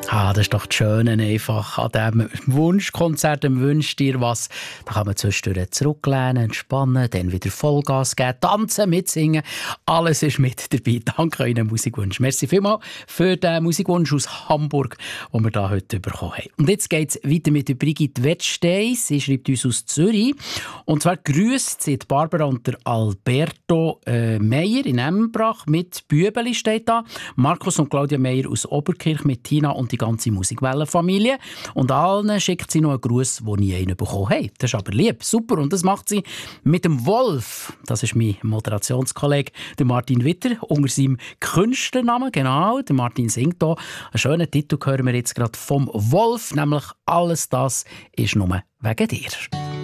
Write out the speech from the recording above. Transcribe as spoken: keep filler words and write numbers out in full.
Ah, das ist doch das Schöne einfach an diesem Wunschkonzert. Dem wünscht dir was. Da kann man zwischendurch zurücklehnen, entspannen, dann wieder Vollgas geben, tanzen, mitsingen. Alles ist mit dabei. Danke euren Musikwunsch. Merci vielmals für den Musikwunsch aus Hamburg, den wir da heute bekommen haben. Und jetzt geht es weiter mit der Brigitte Wettstein. Sie schreibt uns aus Zürich. Und zwar grüßt sie die Barbara und der Alberto äh, Meyer in Embrach mit Bübeli steht da. Markus und Claudia Meyer aus Oberkirch mit Tina und die ganze Musikwellenfamilie. Und allen schickt sie noch einen Gruß, den ich einen bekommen habe. Das ist aber lieb, super. Und das macht sie mit dem Wolf. Das ist mein Moderationskollege, der Martin Witter, unter seinem Künstlernamen. Genau, der Martin singt hier. Einen schönen Titel hören wir jetzt gerade vom Wolf, nämlich «Alles das ist nur wegen dir».